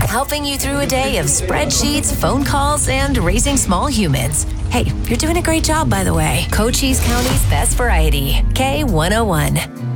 helping you through a day of spreadsheets, phone calls, and raising small humans. Hey, you're doing a great job, by the way. Cochise County's best variety, K101.